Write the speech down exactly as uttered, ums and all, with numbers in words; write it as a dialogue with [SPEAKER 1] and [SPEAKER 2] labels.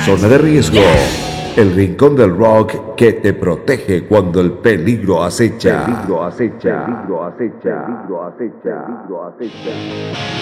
[SPEAKER 1] Zona de Riesgo, el rincón del rock que te protege cuando el peligro acecha. Peligro acecha. Peligro acecha. Peligro acecha. Peligro acecha.